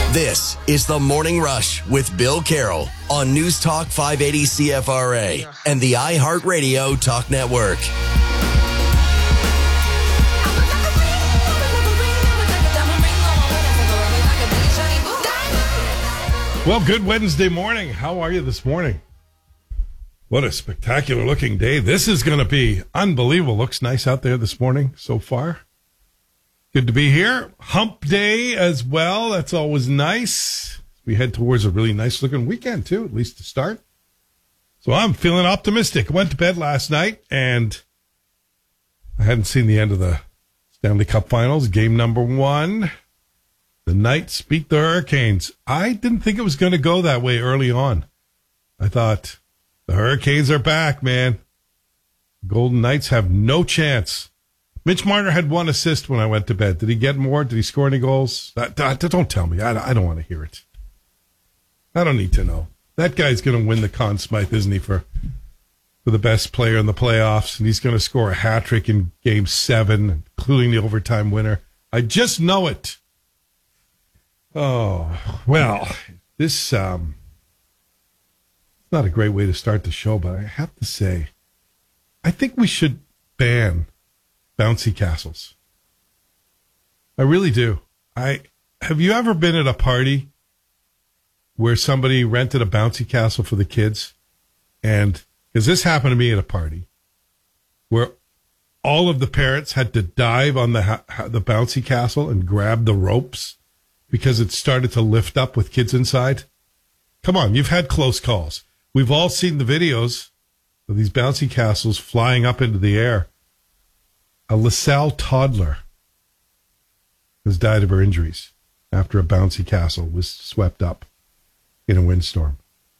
This is the Morning Rush with Bill Carroll on News Talk 580 CFRA and the iHeartRadio Talk Network. Well, good Wednesday morning. How are you this morning? What a spectacular looking day. This is going to be unbelievable. Looks nice out there this morning so far. Good to be here. Hump day as well. That's always nice. We head towards a really nice looking weekend too, at least to start. So I'm feeling optimistic. I went to bed last night and I hadn't seen the end of the Stanley Cup Finals. Game number 1. The Knights beat the Hurricanes. I didn't think it was going to go that way early on. I thought the Hurricanes are back, man. Golden Knights have no chance. Mitch Marner had 1 assist when I went to bed. Did he get more? Did he score any goals? Don't tell me. I don't want to hear it. I don't need to know. That guy's going to win the Conn Smythe, isn't he, for the best player in the playoffs? And he's going to score a hat trick in Game 7, including the overtime winner. I just know it. Oh, well, this it's not a great way to start the show, but I have to say, I think we should ban bouncy castles. I really do. Have you ever been at a party where somebody rented a bouncy castle for the kids? And because this happened to me at a party where all of the parents had to dive on the bouncy castle and grab the ropes because it started to lift up with kids inside. Come on, you've had close calls. We've all seen the videos of these bouncy castles flying up into the air. A LaSalle toddler has died of her injuries after a bouncy castle was swept up in a windstorm.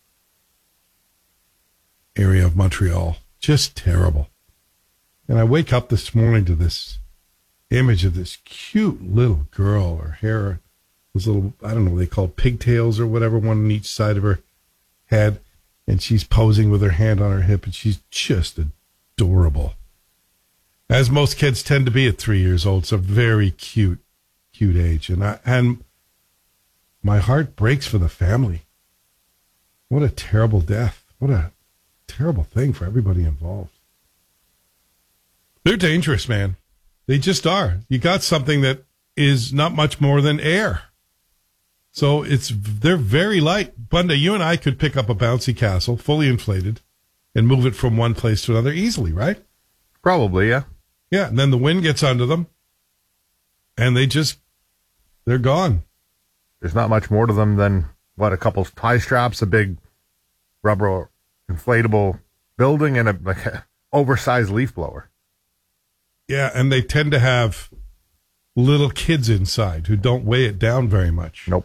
Area of Montreal. Just terrible. And I wake up this morning to this image of this cute little girl. Her hair was little, I don't know what they call pigtails or whatever, one on each side of her head. And she's posing with her hand on her hip, and she's just adorable. As most kids tend to be at 3 years old. It's a very cute age. And my heart breaks for the family. What a terrible death. What a terrible thing for everybody involved. They're dangerous, man. They just are. You got something that is not much more than air. So they're very light. Bunda, you and I could pick up a bouncy castle, fully inflated, and move it from one place to another easily, right? Probably, yeah. Yeah, and then the wind gets under them, and they're gone. There's not much more to them than, a couple tie straps, a big rubber inflatable building, and a oversized leaf blower. Yeah, and they tend to have little kids inside who don't weigh it down very much. Nope.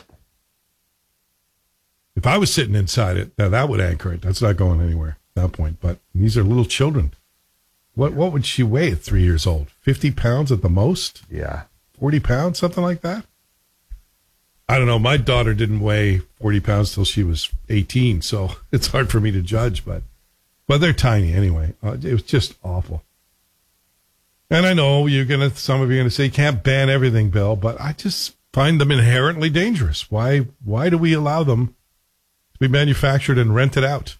If I was sitting inside it, now that would anchor it. That's not going anywhere at that point. But these are little children. What would she weigh at 3 years old? 50 pounds at the most? Yeah. 40 pounds, something like that? I don't know. My daughter didn't weigh 40 pounds till she was 18, so it's hard for me to judge. But they're tiny anyway. It was just awful. And I know some of you are going to say you can't ban everything, Bill, but I just find them inherently dangerous. Why do we allow them to be manufactured and rented out?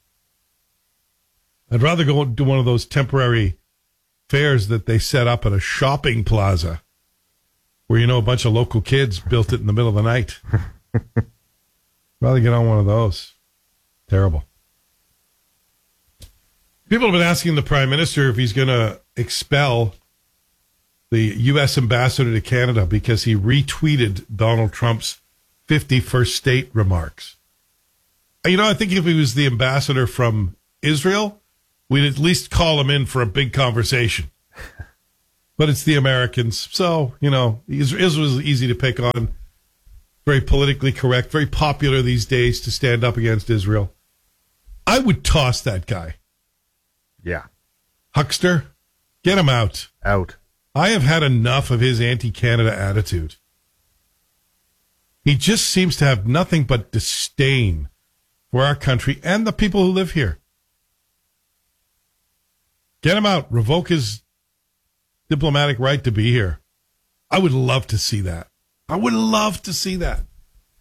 I'd rather go to one of those temporary fairs that they set up at a shopping plaza where, a bunch of local kids built it in the middle of the night. Rather get on one of those. Terrible. People have been asking the Prime Minister if he's going to expel the U.S. ambassador to Canada because he retweeted Donald Trump's 51st state remarks. I think if he was the ambassador from Israel, we'd at least call him in for a big conversation. But it's the Americans. So, Israel's easy to pick on. Very politically correct, very popular these days to stand up against Israel. I would toss that guy. Yeah. Huckster, get him out. Out. I have had enough of his anti-Canada attitude. He just seems to have nothing but disdain for our country and the people who live here. Get him out. Revoke his diplomatic right to be here. I would love to see that. I would love to see that.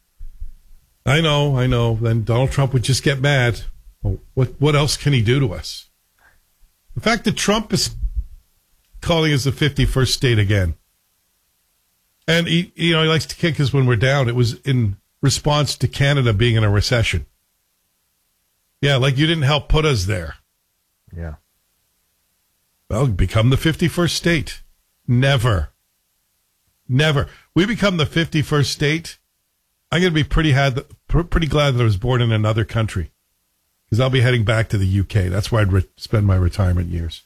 I know. Then Donald Trump would just get mad. Well, what else can he do to us? The fact that Trump is calling us the 51st state again. And he likes to kick us when we're down. It was in response to Canada being in a recession. Yeah, like you didn't help put us there. Yeah. Well, become the 51st state. Never. We become the 51st state. I'm going to be pretty glad that I was born in another country, because I'll be heading back to the UK. That's where I'd spend my retirement years.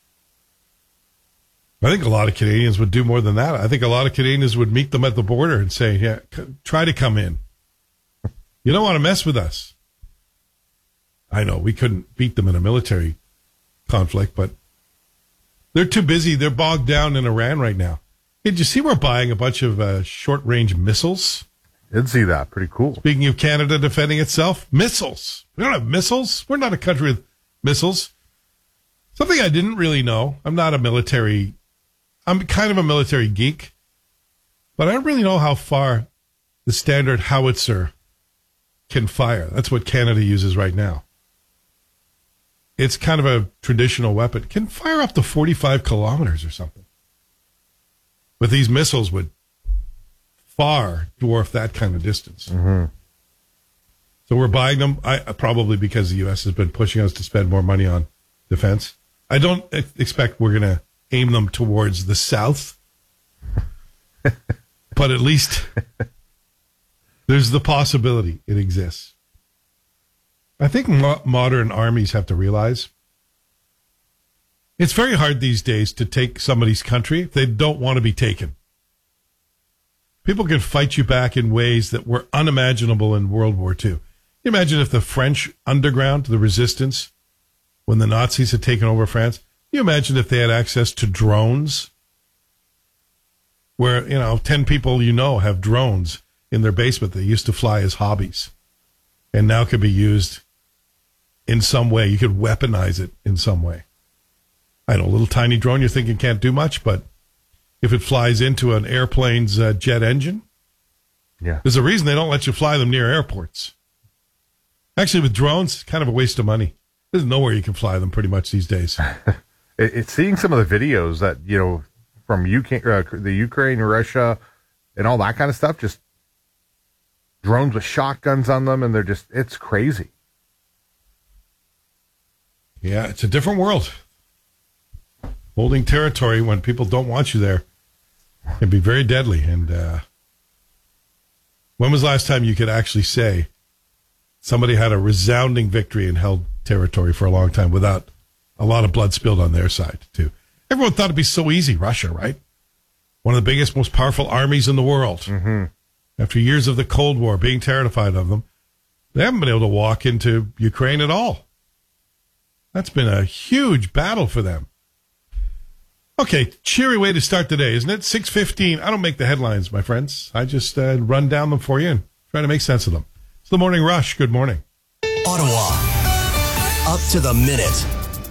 I think a lot of Canadians would do more than that. I think a lot of Canadians would meet them at the border and say, yeah, try to come in. You don't want to mess with us. I know we couldn't beat them in a military conflict, but they're too busy. They're bogged down in Iran right now. Hey, did you see we're buying a bunch of short-range missiles? Did see that. Pretty cool. Speaking of Canada defending itself, missiles. We don't have missiles. We're not a country with missiles. Something I didn't really know. I'm kind of a military geek, but I don't really know how far the Standard howitzer can fire. That's what Canada uses right now. It's kind of a traditional weapon. It can fire up to 45 kilometers or something. But these missiles would far dwarf that kind of distance. Mm-hmm. So we're buying them, probably because the U.S. has been pushing us to spend more money on defense. I don't expect we're going to aim them towards the south, but at least there's the possibility it exists. I think modern armies have to realize it's very hard these days to take somebody's country if they don't want to be taken. People can fight you back in ways that were unimaginable in World War II. You imagine if the French underground, the resistance, when the Nazis had taken over France, you imagine if they had access to drones, where, 10 people have drones in their basement they used to fly as hobbies and now could be used in some way. You could weaponize it in some way. I know, a little tiny drone you're thinking can't do much, but if it flies into an airplane's jet engine, yeah, there's a reason they don't let you fly them near airports. Actually, with drones, kind of a waste of money. There's nowhere you can fly them pretty much these days. It's seeing some of the videos that, from the Ukraine, Russia, and all that kind of stuff, just drones with shotguns on them, and it's crazy. Yeah, it's a different world. Holding territory when people don't want you there can be very deadly. And when was the last time you could actually say somebody had a resounding victory and held territory for a long time without a lot of blood spilled on their side, too? Everyone thought it'd be so easy. Russia, right? One of the biggest, most powerful armies in the world. Mm-hmm. After years of the Cold War, being terrified of them, they haven't been able to walk into Ukraine at all. That's been a huge battle for them. Okay, cheery way to start the day, isn't it? 6:15. I don't make the headlines, my friends. I just run down them for you and try to make sense of them. It's the Morning Rush. Good morning. Ottawa. Up to the minute.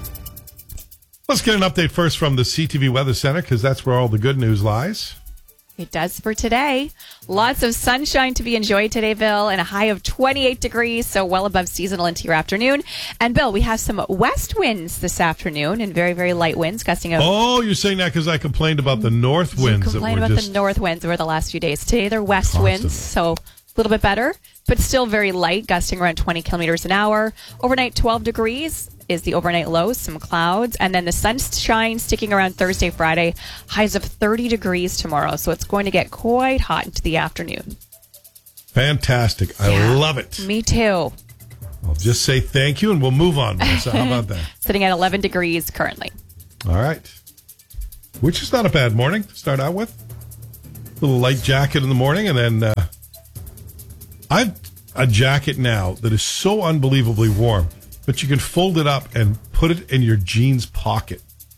Let's get an update first from the CTV Weather Center, because that's where all the good news lies. It does for today. Lots of sunshine to be enjoyed today, Bill, and a high of 28 degrees, so well above seasonal into your afternoon. And, Bill, we have some west winds this afternoon and very, very light winds gusting over. Oh, you're saying that because I complained about the north winds. You complained about the north winds over the last few days. Today they're west winds, so a little bit better, but still very light, gusting around 20 kilometers an hour. Overnight, 12 degrees is the overnight low, some clouds, and then the sunshine sticking around Thursday, Friday, highs of 30 degrees tomorrow. So it's going to get quite hot into the afternoon. Fantastic. I love it. Me too. I'll just say thank you and we'll move on, Melissa. How about that? Sitting at 11 degrees currently. All right. Which is not a bad morning to start out with. A little light jacket in the morning, and then I've a jacket now that is so unbelievably warm, but you can fold it up and put it in your jeans pocket.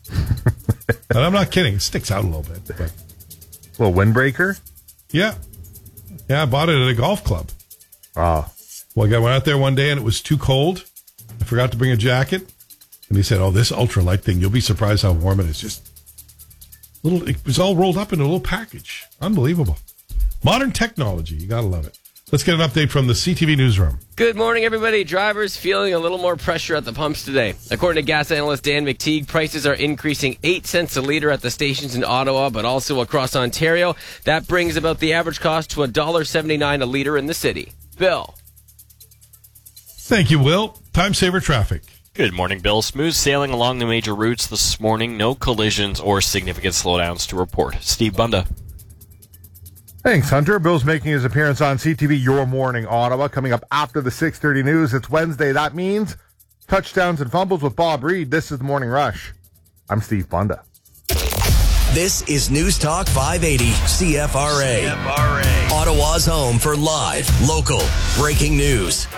And I'm not kidding. It sticks out a little bit. But. A little windbreaker? Yeah. Yeah, I bought it at a golf club. Oh. Well, I went out there one day and it was too cold. I forgot to bring a jacket. And he said, oh, this ultralight thing, you'll be surprised how warm it is. Just little. It was all rolled up in a little package. Unbelievable. Modern technology. You got to love it. Let's get an update from the CTV newsroom. Good morning, everybody. Drivers feeling a little more pressure at the pumps today. According to gas analyst Dan McTeague, prices are increasing 8 cents a litre at the stations in Ottawa, but also across Ontario. That brings about the average cost to $1.79 a litre in the city. Bill. Thank you, Will. Time saver traffic. Good morning, Bill. Smooth sailing along the major routes this morning. No collisions or significant slowdowns to report. Steve Bunda. Thanks, Hunter. Bill's making his appearance on CTV Your Morning Ottawa. Coming up after the 6:30 news. It's Wednesday. That means touchdowns and fumbles with Bob Reed. This is the Morning Rush. I'm Steve Bunda. This is News Talk 580 CFRA. Ottawa's home for live, local, breaking news.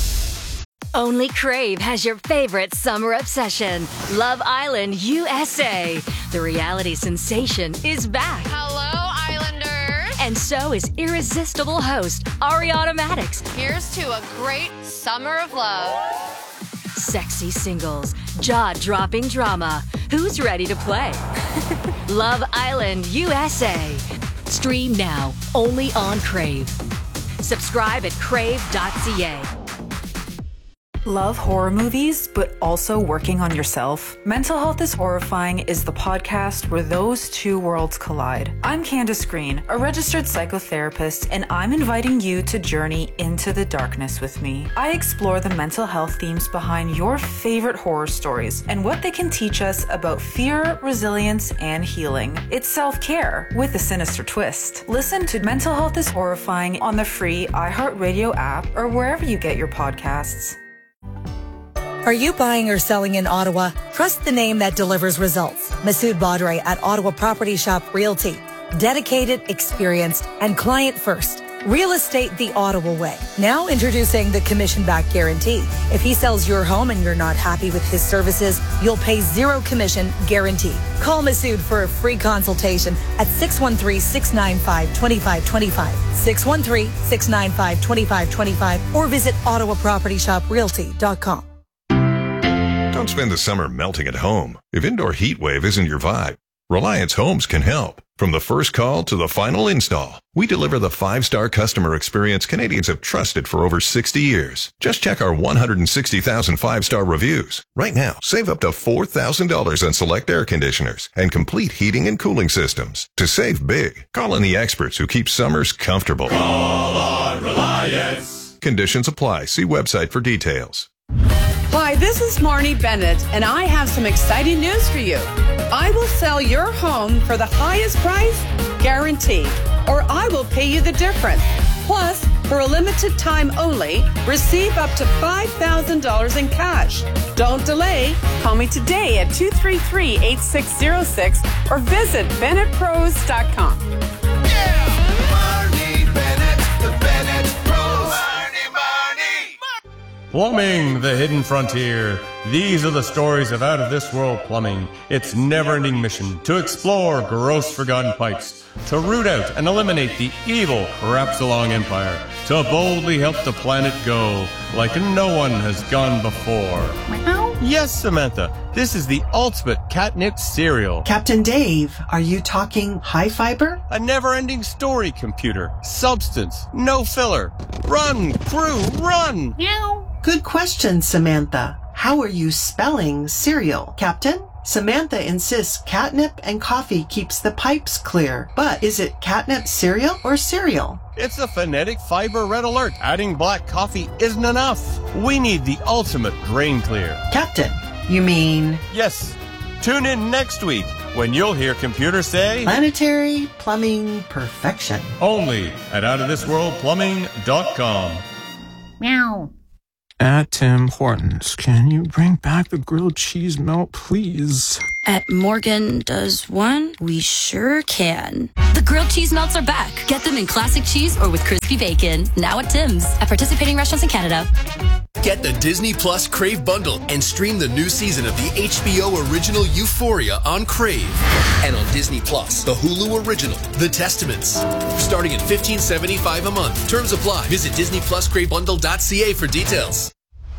Only Crave has your favorite summer obsession, Love Island USA. The reality sensation is back. Hello, Islanders. And so is irresistible host Ariana Maddox. Here's to a great summer of love. Sexy singles, jaw-dropping drama. Who's ready to play? Love Island USA. Stream now, only on Crave. Subscribe at crave.ca. Love horror movies, but also working on yourself? Mental Health is Horrifying is the podcast where those two worlds collide. I'm Candace Green, a registered psychotherapist, and I'm inviting you to journey into the darkness with me. I explore the mental health themes behind your favorite horror stories and what they can teach us about fear, resilience, and healing. It's self-care with a sinister twist. Listen to Mental Health is Horrifying on the free iHeartRadio app or wherever you get your podcasts. Are you buying or selling in Ottawa? Trust the name that delivers results. Masood Badre at Ottawa Property Shop Realty. Dedicated, experienced, and client first. Real estate the Ottawa way. Now introducing the commission-back guarantee. If he sells your home and you're not happy with his services, you'll pay zero commission guaranteed. Call Masood for a free consultation at 613-695-2525. 613-695-2525 or visit OttawaPropertyShopRealty.com. Don't spend the summer melting at home. If indoor heat wave isn't your vibe, Reliance Homes can help. From the first call to the final install, we deliver the 5-star customer experience Canadians have trusted for over 60 years. Just check our 160,000 5-star reviews. Right now, save up to $4,000 on select air conditioners and complete heating and cooling systems. To save big, call in the experts who keep summers comfortable. Call on Reliance. Conditions apply. See website for details. Hi, this is Marnie Bennett, and I have some exciting news for you. I will sell your home for the highest price, guaranteed, or I will pay you the difference. Plus, for a limited time only, receive up to $5,000 in cash. Don't delay. Call me today at 233-8606 or visit BennettPros.com. Plumbing, the hidden frontier. These are the stories of out-of-this-world plumbing. Its never-ending mission to explore gross forgotten pipes, to root out and eliminate the evil Crapsalong Empire, to boldly help the planet go like no one has gone before. Meow. Yes, Samantha, this is the ultimate catnip cereal. Captain Dave, are you talking high fiber? A never-ending story, computer. Substance, no filler. Run, crew, run! Meow. Good question, Samantha. How are you spelling cereal, Captain? Samantha insists catnip and coffee keeps the pipes clear. But is it catnip cereal or cereal? It's a phonetic fiber red alert. Adding black coffee isn't enough. We need the ultimate drain clear. Captain, you mean? Yes. Tune in next week when you'll hear computer say planetary plumbing perfection. Only at outofthisworldplumbing.com. Meow. At Tim Hortons, can you bring back the grilled cheese melt, please? At Morgan Does One, we sure can. The grilled cheese melts are back. Get them in classic cheese or with crispy bacon. Now at Tim's. At participating restaurants in Canada. Get the Disney Plus Crave bundle and stream the new season of the HBO original Euphoria on Crave. And on Disney Plus, the Hulu original, The Testaments. Starting at $15.75 a month. Terms apply. Visit DisneyPlusCraveBundle.ca for details.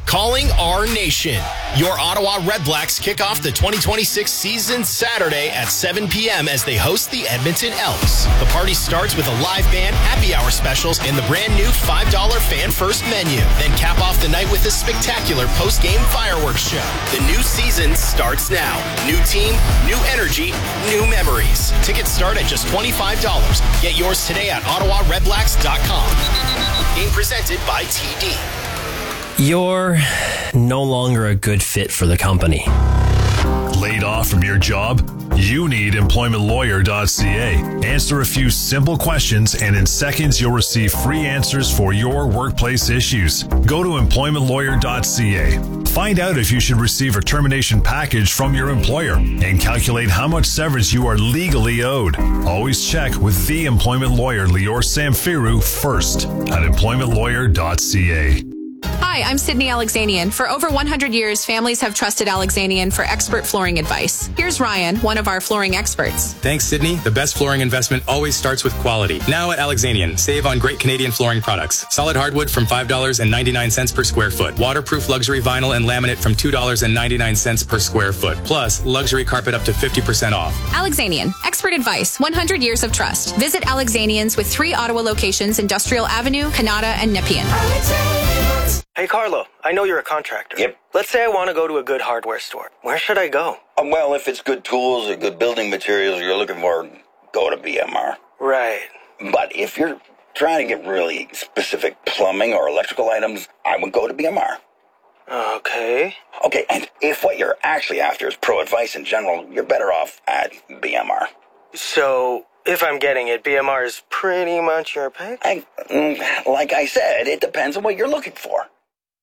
Calling our nation. Your Ottawa Redblacks kick off the 2026 season Saturday at 7 p.m. as they host the Edmonton Elks. The party starts with a live band, happy hour specials, and the brand new $5 Fan First menu. Then cap off the night with a spectacular post-game fireworks show. The new season starts now. New team, new energy, new memories. Tickets start at just $25. Get yours today at OttawaRedblacks.com. Game presented by TD. You're no longer a good fit for the company. Laid off from your job? You need employmentlawyer.ca. Answer a few simple questions, and in seconds you'll receive free answers for your workplace issues. Go to employmentlawyer.ca. Find out if you should receive a termination package from your employer and calculate how much severance you are legally owed. Always check with the employment lawyer Lior Samfiru first at employmentlawyer.ca. Hi, I'm Sydney Alexanian. For over 100 years, families have trusted Alexanian for expert flooring advice. Here's Ryan, one of our flooring experts. Thanks, Sydney. The best flooring investment always starts with quality. Now at Alexanian, save on great Canadian flooring products. Solid hardwood from $5.99 per square foot. Waterproof luxury vinyl and laminate from $2.99 per square foot. Plus, luxury carpet up to 50% off. Alexanian, expert advice, 100 years of trust. Visit Alexanians with 3 Ottawa locations, Industrial Avenue, Canada, and Nepean. Hey, Carlo, I know you're a contractor. Yep. Let's say I want to go to a good hardware store. Where should I go? Well, if it's good tools or good building materials you're looking for, go to BMR. Right. But if you're trying to get really specific plumbing or electrical items, I would go to BMR. Okay. Okay, and if what you're actually after is pro advice in general, you're better off at BMR. So, if I'm getting it, BMR is pretty much your pick? Like I said, it depends on what you're looking for.